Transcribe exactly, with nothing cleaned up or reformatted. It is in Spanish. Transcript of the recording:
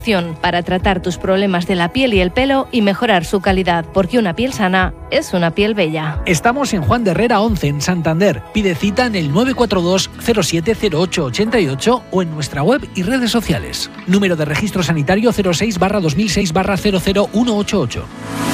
para tratar tus problemas de la piel y el pelo y mejorar su calidad, porque una piel sana es una piel bella. Estamos en Juan de Herrera once, en Santander. Pide cita en el nueve cuatro dos cero siete cero ocho ocho ocho o en nuestra web y redes sociales. Número de registro sanitario cero seis barra dos mil seis barra cero cero uno ocho ocho.